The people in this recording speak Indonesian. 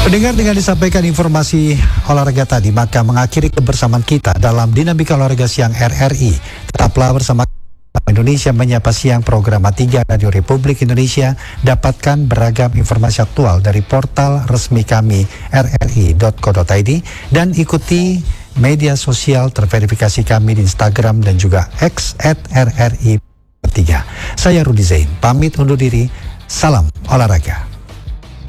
Pendengar, dengan disampaikan informasi olahraga tadi, maka mengakhiri kebersamaan kita dalam Dinamika Olahraga Siang RRI. Tetaplah bersama Indonesia Menyapa Siang, program A3 Radio Republik Indonesia. Dapatkan beragam informasi aktual dari portal resmi kami rri.co.id dan ikuti media sosial terverifikasi kami di Instagram dan juga X @RRI3. Saya Rudi Zain, pamit undur diri. Salam olahraga.